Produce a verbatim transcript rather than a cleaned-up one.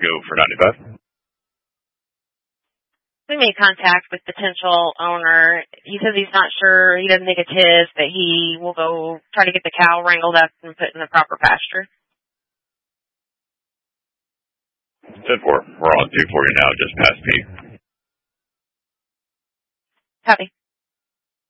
go for ninety-five. We made contact with potential owner. He says he's not sure. He doesn't think it's his, but he will go try to get the cow wrangled up and put in the proper pasture. ten four. We're on two for you now, just past Pete. Copy.